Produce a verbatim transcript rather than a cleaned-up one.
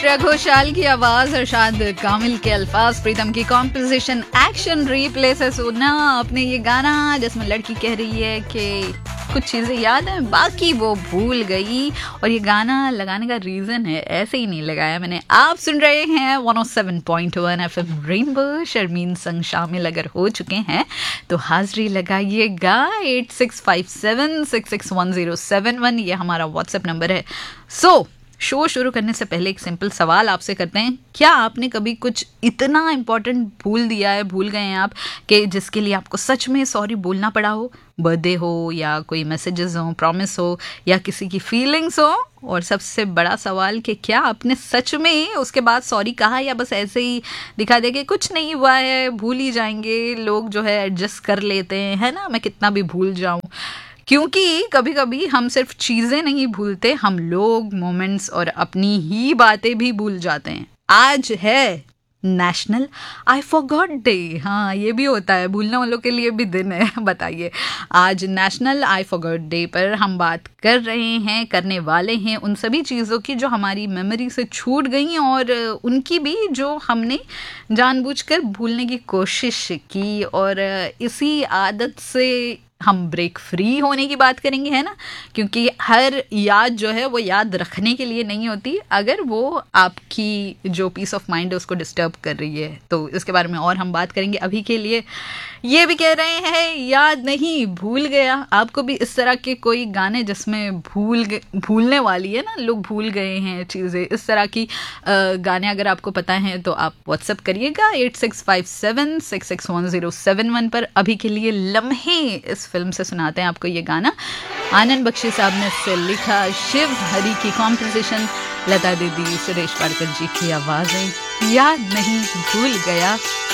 श्रेया घोषाल की आवाज, अरशाद कामिल के अल्फाज, प्रीतम की कॉम्पोजिशन, एक्शन रिप्ले से सुना आपने ये गाना जिसमें लड़की कह रही है कि कुछ चीजें याद हैं बाकी वो भूल गई। और ये गाना लगाने का रीजन है, ऐसे ही नहीं लगाया मैंने। आप सुन रहे हैं one O seven point one FM rainbow. Sharmin संग शामिल अगर हो चुके हैं तो हाजिरी लगाइएगा। Eight six five seven six six one zero seven one ये हमारा व्हाट्सएप नंबर है। सो so, शो शुरू करने से पहले एक सिंपल सवाल आपसे करते हैं। क्या आपने कभी कुछ इतना इम्पोर्टेंट भूल दिया है, भूल गए हैं आप, कि जिसके लिए आपको सच में सॉरी बोलना पड़ा हो? बर्थडे हो या कोई मैसेजेस हो, प्रॉमिस हो या किसी की फीलिंग्स हो। और सबसे बड़ा सवाल कि क्या आपने सच में उसके बाद सॉरी कहा या बस ऐसे ही दिखा दे कि कुछ नहीं हुआ है, भूल ही जाएंगे, लोग जो है एडजस्ट कर लेते हैं, है ना, मैं कितना भी भूल जाऊं। क्योंकि कभी कभी हम सिर्फ चीज़ें नहीं भूलते, हम लोग, मोमेंट्स और अपनी ही बातें भी भूल जाते हैं। आज है नेशनल आई फॉरगॉट डे। हाँ, ये भी होता है, भूलने वालों के लिए भी दिन है। बताइए, आज नेशनल आई फॉरगॉट डे पर हम बात कर रहे हैं, करने वाले हैं उन सभी चीज़ों की जो हमारी मेमोरी से छूट गई और उनकी भी जो हमने जानबूझकर भूलने की कोशिश की। और इसी आदत से हम ब्रेक फ्री होने की बात करेंगे, है ना, क्योंकि हर याद जो है वो याद रखने के लिए नहीं होती, अगर वो आपकी जो पीस ऑफ माइंड है उसको डिस्टर्ब कर रही है। तो इसके बारे में और हम बात करेंगे। अभी के लिए ये भी कह रहे हैं याद नहीं, भूल गया। आपको भी इस तरह के कोई गाने जिसमें भूल भूलने वाली है ना, लोग भूल गए हैं चीज़ें, इस तरह की गाने अगर आपको पता है तो आप व्हाट्सएप करिएगा eight six five seven six six one zero seven one पर। अभी के लिए लम्हे इस फिल्म से सुनाते हैं आपको ये गाना। आनंद बख्शी साहब ने इसे लिखा, शिव हरी की कॉम्पोजिशन, लता दीदी, सुरेश वाडकर जी की आवाज़ें। याद नहीं, भूल गया।